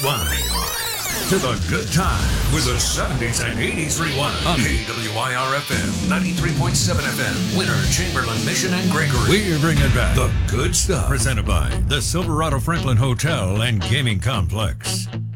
To the good time with the 70s and 80s rewind on KWIR-FM, 93.7 FM, Winter, Chamberlain, Mission, and Gregory. We're bringing back the good stuff. Presented by the Silverado Franklin Hotel and Gaming Complex.